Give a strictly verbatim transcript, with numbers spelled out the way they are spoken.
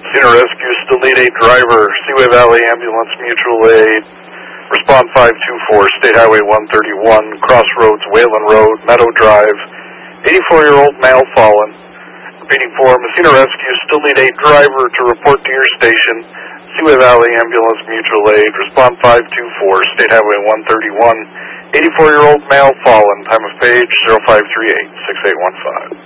Messina Rescue, still need a driver. Seaway Valley Ambulance, mutual aid. Respond five two four, State Highway one thirty-one, Crossroads, Whalen Road, Meadow Drive. eighty-four-year-old male fallen. Repeating for Messina Rescue, still need a driver to report to your station. Seaway Valley Ambulance, mutual aid. Respond five two four, State Highway one thirty-one. eighty-four-year-old male fallen. Time of page zero five three eight, six eight one five.